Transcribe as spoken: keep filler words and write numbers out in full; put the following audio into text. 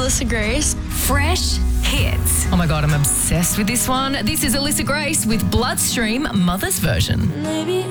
Alyssa Grace. Fresh hits. Oh my God, I'm obsessed with this one. This is Alyssa Grace with Bloodstream Mother's Version. Maybe